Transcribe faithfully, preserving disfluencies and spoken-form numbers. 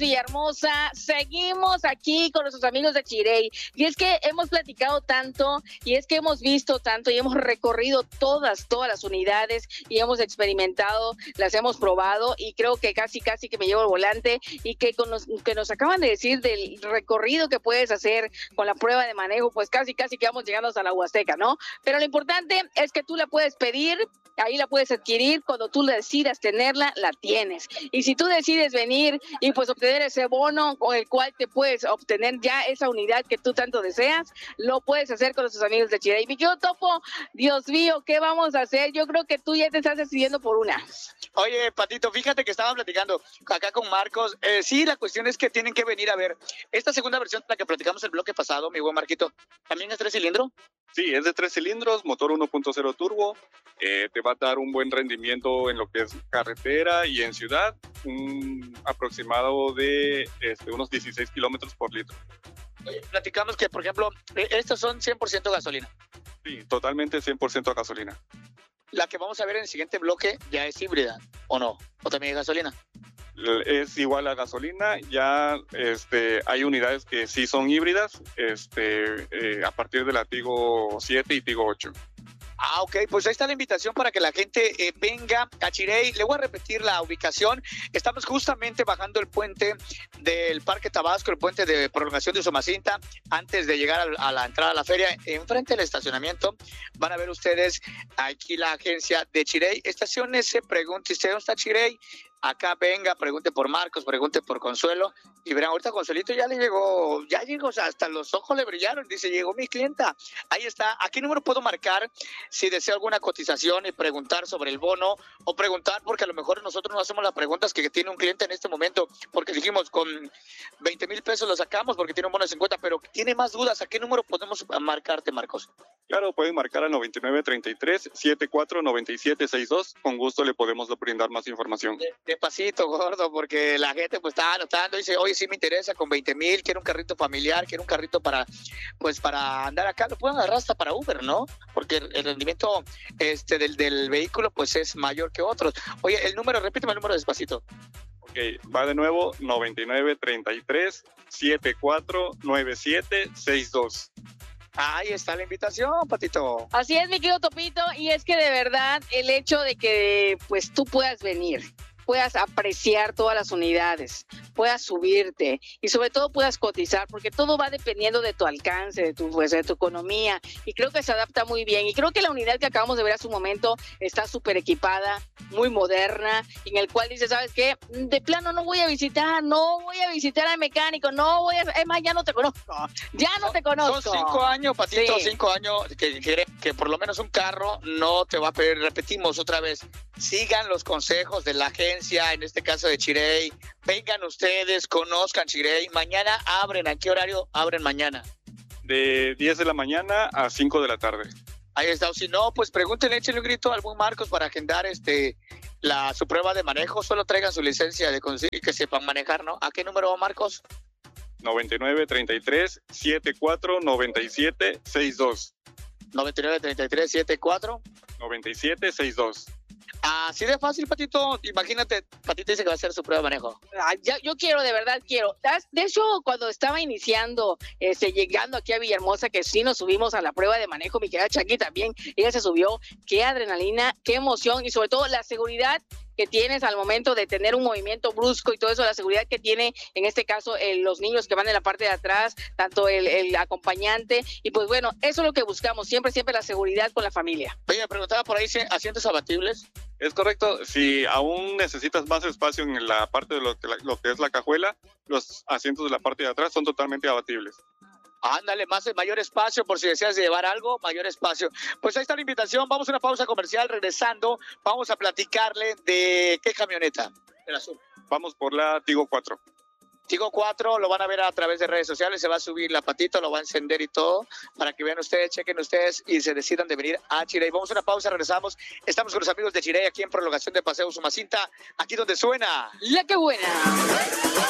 Villahermosa, seguimos aquí con nuestros amigos de Chirey, y es que hemos platicado tanto, y es que hemos visto tanto, y hemos recorrido todas, todas las unidades, y hemos experimentado, las hemos probado, y creo que casi, casi que me llevo el volante, y que con los que nos acaban de decir del recorrido que puedes hacer con la prueba de manejo, pues casi, casi que vamos llegando hasta la Huasteca, ¿no? Pero lo importante es que tú la puedes pedir, ahí la puedes adquirir, cuando tú decidas tenerla, la tienes, y si tú decides venir y pues obtener ese bono con el cual te puedes obtener ya esa unidad que tú tanto deseas, lo puedes hacer con nuestros amigos de Chirey. Mi querido Topo, Dios mío, ¿qué vamos a hacer? Yo creo que tú ya te estás decidiendo por una. Oye, Patito, fíjate que estaba platicando acá con Marcos. Eh, sí, la cuestión es que tienen que venir a ver esta segunda versión, la que platicamos el bloque pasado, mi buen Marquito. ¿También es tres cilindros? Sí, es de tres cilindros, motor uno punto cero turbo, eh, te va a dar un buen rendimiento en lo que es carretera y en ciudad, un aproximado de este, unos dieciséis kilómetros por litro. Oye, platicamos que, por ejemplo, eh, estos son cien por ciento gasolina. Sí, totalmente cien por ciento gasolina. La que vamos a ver en el siguiente bloque ya es híbrida, ¿o no? ¿O también es gasolina? Es igual a gasolina, ya este, hay unidades que sí son híbridas, este, eh, a partir de la Tigo siete y Tigo ocho. Ah, ok, pues ahí está la invitación para que la gente eh, venga a Chirey. Le voy a repetir la ubicación. Estamos justamente bajando el puente del Parque Tabasco, el puente de prolongación de Usumacinta, antes de llegar a, a la entrada a la feria, enfrente del estacionamiento. Van a ver ustedes aquí la agencia de Chirey. Estaciónese, pregunte usted, ¿dónde está Chirey? Acá venga, pregunte por Marcos, pregunte por Consuelo, y verán, ahorita Consuelito ya le llegó, ya llegó, o sea, hasta los ojos le brillaron, dice, llegó mi clienta. Ahí está. ¿A qué número puedo marcar si deseo alguna cotización y preguntar sobre el bono, o preguntar, porque a lo mejor nosotros no hacemos las preguntas que tiene un cliente en este momento, porque dijimos, con veinte mil pesos lo sacamos porque tiene un bono de cincuenta, pero tiene más dudas? ¿A qué número podemos marcarte, Marcos? Claro, pueden marcar al noventa y nueve treinta y tres setenta y cuatro noventa y siete sesenta y dos, con gusto le podemos brindar más información. De, despacito, gordo, porque la gente pues está anotando, dice, oye, sí me interesa, con veinte mil, quiero un carrito familiar, quiero un carrito para, pues para andar acá, lo pueden agarrar hasta para Uber, ¿no? Porque el, el rendimiento este, del, del vehículo pues es mayor que otros. Oye, el número, repíteme el número despacito. Ok, va de nuevo, noventa y nueve treinta y tres setenta y cuatro noventa y siete sesenta y dos. Ahí está la invitación, Patito. Así es, mi querido Topito, y es que de verdad el hecho de que pues tú puedas venir, puedas apreciar todas las unidades, puedas subirte y sobre todo puedas cotizar, porque todo va dependiendo de tu alcance, de tu, pues, de tu economía, y creo que se adapta muy bien. Y creo que la unidad que acabamos de ver hace un momento está súper equipada, muy moderna, en el cual dice, ¿sabes qué? De plano no voy a visitar, no voy a visitar al mecánico, no voy a... Es más, ya no te conozco, ya no te conozco. Son cinco años, Patito, Sí. cinco años que, que, que por lo menos un carro no te va a pedir. Repetimos otra vez, sigan los consejos de la agencia, en este caso de Chirey. Vengan ustedes, conozcan Chirey. Mañana abren. ¿A qué horario abren mañana? De diez de la mañana a cinco de la tarde. Ahí está. O si no, pues pregúntenle, échenle un grito a algún Marcos para agendar este la su prueba de manejo. Solo traigan su licencia de conducir y que sepan manejar, ¿no? ¿A qué número va, Marcos? noventa y nueve treinta y tres setenta y cuatro noventa y siete sesenta y dos. noventa y nueve treinta y tres setenta y cuatro noventa y siete sesenta y dos. Así de fácil, Patito. Imagínate, Patito dice que va a hacer su prueba de manejo. Ah, ya, yo quiero, de verdad quiero. De hecho, cuando estaba iniciando, este, llegando aquí a Villahermosa, que sí nos subimos a la prueba de manejo, mi querida Chaki también, ella se subió. Qué adrenalina, qué emoción, y sobre todo la seguridad que tienes al momento de tener un movimiento brusco y todo eso, la seguridad que tiene, en este caso, eh, los niños que van en la parte de atrás, tanto el, el acompañante, y pues bueno, eso es lo que buscamos, siempre, siempre la seguridad con la familia. Oye, me preguntaba por ahí si asientos abatibles. Es correcto, si aún necesitas más espacio en la parte de lo que, lo que es la cajuela, los asientos de la parte de atrás son totalmente abatibles. Ándale, más mayor espacio por si deseas llevar algo, mayor espacio. Pues ahí está la invitación. Vamos a una pausa comercial. Regresando, vamos a platicarle de qué camioneta. El azul. Vamos por la Tigo cuatro. Tigo cuatro, lo van a ver a través de redes sociales. Se va a subir la patita, lo va a encender y todo, para que vean ustedes, chequen ustedes y se decidan de venir a Chirey. Vamos a una pausa, regresamos. Estamos con los amigos de Chirey aquí en Prolongación de Paseo Usumacinta, aquí donde suena ¡La que buena!